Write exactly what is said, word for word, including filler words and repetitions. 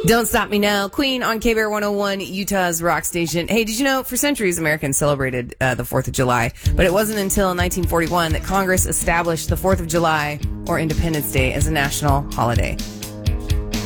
Don't Stop Me Now. Queen on K B R one oh one, Utah's rock station. Hey, did you know for centuries Americans celebrated uh, the fourth of July, but it wasn't until nineteen forty-one that Congress established the fourth of July or Independence Day as a national holiday.